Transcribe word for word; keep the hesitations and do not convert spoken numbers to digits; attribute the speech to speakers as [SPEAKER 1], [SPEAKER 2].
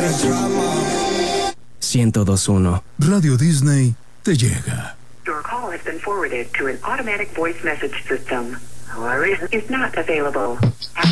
[SPEAKER 1] ciento dos punto uno.
[SPEAKER 2] Radio Disney te llega.
[SPEAKER 3] Your call has been forwarded to an automatic voice message system. However, is not available.